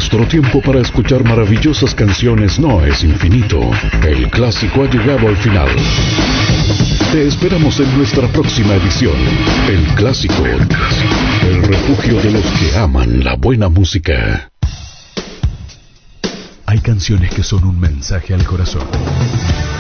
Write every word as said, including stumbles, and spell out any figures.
Nuestro tiempo para escuchar maravillosas canciones no es infinito. El clásico ha llegado al final. Te esperamos en nuestra próxima edición. El Clásico, el refugio de los que aman la buena música. Hay canciones que son un mensaje al corazón.